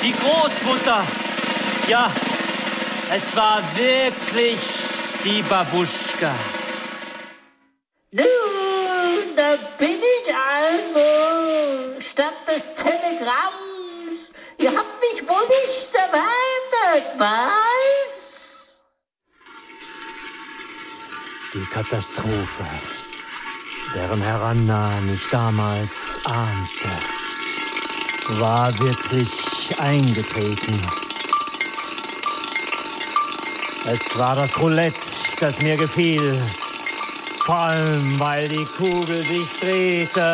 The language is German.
die Großmutter. Ja, es war wirklich die Babuschka. Nun, da bin ich also, statt des Telegramms. Ihr habt mich wohl nicht erwartet, was? Die Katastrophe, deren Herannahen ich damals ahnte, war wirklich eingetreten. Es war das Roulette, das mir gefiel, vor allem weil die Kugel sich drehte.